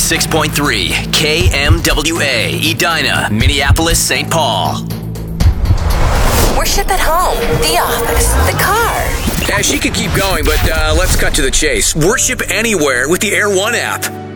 106.3 KMWA, Edina, Minneapolis, St. Paul. Worship at home, the office, the car. She could keep going, but let's cut to the chase. Worship anywhere with the Air One app.